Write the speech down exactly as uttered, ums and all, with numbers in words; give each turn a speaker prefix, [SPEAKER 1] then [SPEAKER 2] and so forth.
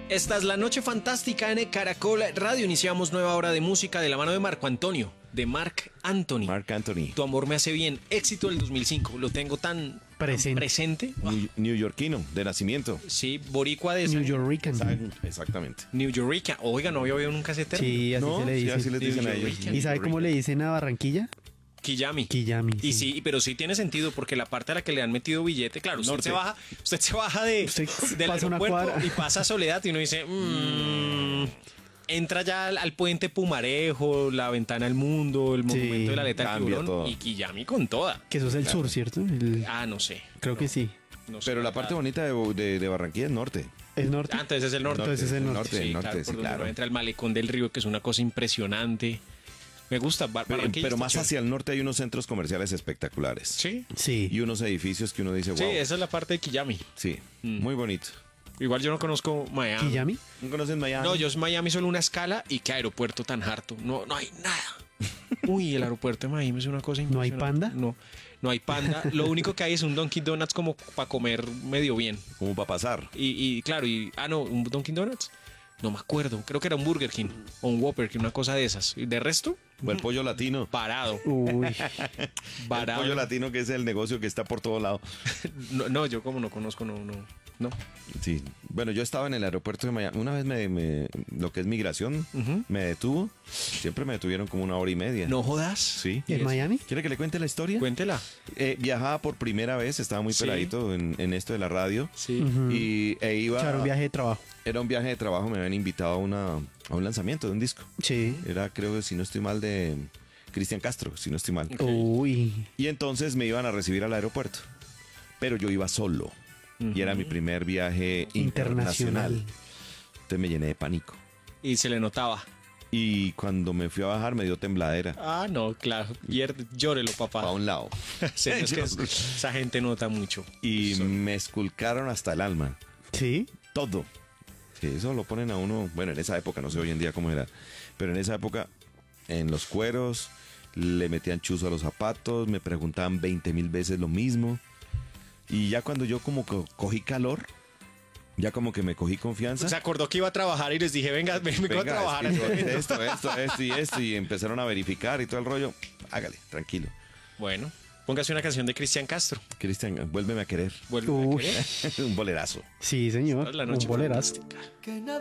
[SPEAKER 1] Esta es la Noche Fantástica en Caracol Radio. Iniciamos nueva hora de música de la mano de Marco Antonio, de Marc Anthony.
[SPEAKER 2] Marc Anthony.
[SPEAKER 1] Tu amor me hace bien. Éxito del dos mil cinco. Lo tengo tan presente. Tan presente.
[SPEAKER 2] New, neoyorquino, de nacimiento.
[SPEAKER 1] Sí, boricua de
[SPEAKER 3] New Yorkican.
[SPEAKER 2] Exactamente.
[SPEAKER 1] New Yorkican. Oiga, no había oído nunca ese término.
[SPEAKER 3] Sí, así
[SPEAKER 2] No,
[SPEAKER 3] se le
[SPEAKER 2] sí,
[SPEAKER 3] dice.
[SPEAKER 2] así les dicen a
[SPEAKER 1] New
[SPEAKER 2] ellos.
[SPEAKER 1] Yorkican.
[SPEAKER 3] ¿Y sabe cómo le dicen a Barranquilla?
[SPEAKER 1] Quillami.
[SPEAKER 3] Quillami.
[SPEAKER 1] Y
[SPEAKER 3] sí.
[SPEAKER 1] sí, pero sí tiene sentido porque la parte a la que le han metido billete, claro, usted
[SPEAKER 2] Norte.
[SPEAKER 1] se baja, usted se baja de,
[SPEAKER 3] Usted
[SPEAKER 1] del
[SPEAKER 3] pasa una
[SPEAKER 1] aeropuerto
[SPEAKER 3] cuadra.
[SPEAKER 1] y pasa a Soledad y uno dice, mmm, entra ya al, al puente Pumarejo, la ventana al mundo, el
[SPEAKER 3] Sí,
[SPEAKER 1] monumento de la aleta del
[SPEAKER 2] cambia
[SPEAKER 1] tiburón
[SPEAKER 2] todo.
[SPEAKER 1] y Quillami con toda.
[SPEAKER 3] Que eso es el sur, ¿cierto? El-
[SPEAKER 1] Ah, no sé.
[SPEAKER 3] creo que sí.
[SPEAKER 1] No sé.
[SPEAKER 2] Pero la parte bonita de, de, de Barranquilla es norte.
[SPEAKER 3] ¿El norte?
[SPEAKER 1] Ah, entonces es el norte.
[SPEAKER 3] Entonces es el norte.
[SPEAKER 1] Sí,
[SPEAKER 2] el norte,
[SPEAKER 1] claro,
[SPEAKER 2] sí,
[SPEAKER 1] por donde
[SPEAKER 2] claro.
[SPEAKER 1] uno entra el malecón del río, que es una cosa impresionante. Me gusta. Bar-
[SPEAKER 2] Pero,
[SPEAKER 1] Barranquilla
[SPEAKER 2] pero
[SPEAKER 1] está
[SPEAKER 2] más
[SPEAKER 1] chévere.
[SPEAKER 2] hacia el norte hay unos centros comerciales espectaculares.
[SPEAKER 1] Sí.
[SPEAKER 3] Sí.
[SPEAKER 2] Y unos edificios que uno dice, wow.
[SPEAKER 1] Sí, esa es la parte de Quillami.
[SPEAKER 2] Sí,
[SPEAKER 1] Mm.
[SPEAKER 2] muy bonito.
[SPEAKER 1] Igual yo no conozco Miami.
[SPEAKER 3] ¿Quillami?
[SPEAKER 2] ¿No conocen Miami?
[SPEAKER 1] No, yo es Miami solo una escala y qué aeropuerto tan harto. No, no hay nada. Uy, el aeropuerto de Miami es una cosa
[SPEAKER 3] ¿No hay
[SPEAKER 1] impresionante.
[SPEAKER 3] panda?
[SPEAKER 1] No, no hay panda. Lo único que hay es un Dunkin' Donuts como para comer medio bien.
[SPEAKER 2] Como para pasar.
[SPEAKER 1] Y, y claro, y ah no, un Dunkin' Donuts. No me acuerdo, creo que era un Burger King o un Whopper, que una cosa de esas. Y de resto,
[SPEAKER 2] O el pollo latino.
[SPEAKER 1] parado.
[SPEAKER 3] Uy.
[SPEAKER 2] El
[SPEAKER 1] Parado.
[SPEAKER 2] pollo latino, que es el negocio que está por todo lado.
[SPEAKER 1] No, no, yo como no conozco, no, no, no.
[SPEAKER 2] Sí. Bueno, yo estaba en el aeropuerto de Miami. Una vez me, me- lo que es migración,
[SPEAKER 1] Ujú.
[SPEAKER 2] me detuvo. Siempre me detuvieron como una hora y media.
[SPEAKER 1] No jodas.
[SPEAKER 2] Sí.
[SPEAKER 3] ¿En Miami?
[SPEAKER 2] ¿Quiere que le cuente la historia?
[SPEAKER 1] Cuéntela.
[SPEAKER 2] Eh, viajaba por primera vez, estaba muy
[SPEAKER 1] Sí.
[SPEAKER 2] peladito en, en esto de la radio.
[SPEAKER 1] Sí.
[SPEAKER 3] Ujú.
[SPEAKER 2] Y e iba.
[SPEAKER 3] O sea, era un viaje de trabajo.
[SPEAKER 2] Era un viaje de trabajo, me habían invitado a, una, a un lanzamiento de un disco.
[SPEAKER 3] Sí.
[SPEAKER 2] Era, creo que si no estoy mal, de Cristian Castro, si no estoy mal.
[SPEAKER 1] Ok.
[SPEAKER 3] Uy.
[SPEAKER 2] Y entonces me iban a recibir al aeropuerto. Pero yo iba solo. Y era mi primer viaje internacional.
[SPEAKER 3] Internacional.
[SPEAKER 2] Entonces me llené de pánico.
[SPEAKER 1] Y se le notaba.
[SPEAKER 2] Y cuando me fui a bajar me dio tembladera.
[SPEAKER 1] Ah, no, claro. Pierde, llórelo, papá.
[SPEAKER 2] A un lado.
[SPEAKER 1] Sí, es que es- esa gente nota mucho.
[SPEAKER 2] Y
[SPEAKER 1] Eso.
[SPEAKER 2] me esculcaron hasta el alma.
[SPEAKER 3] Sí.
[SPEAKER 2] Todo. Sí, eso lo ponen a uno, bueno, en esa época, no sé hoy en día cómo era, pero en esa época, en los cueros, le metían chuzo a los zapatos, me preguntaban veinte mil veces lo mismo. Y ya cuando yo como que cogí calor, ya como que me cogí confianza.
[SPEAKER 1] Se acordó que iba a trabajar y les dije, venga, venga, vengo a
[SPEAKER 2] Venga,
[SPEAKER 1] trabajar.
[SPEAKER 2] es que esto, esto, esto y esto, y empezaron a verificar y todo el rollo. Hágale, tranquilo.
[SPEAKER 1] Bueno, póngase una canción de Cristian Castro.
[SPEAKER 2] Cristian, vuélveme a querer.
[SPEAKER 1] Vuelve
[SPEAKER 3] Uy.
[SPEAKER 1] a querer.
[SPEAKER 2] Un bolerazo.
[SPEAKER 3] Sí, señor.
[SPEAKER 1] La noche
[SPEAKER 3] Un bolerazo.
[SPEAKER 1] fantástica.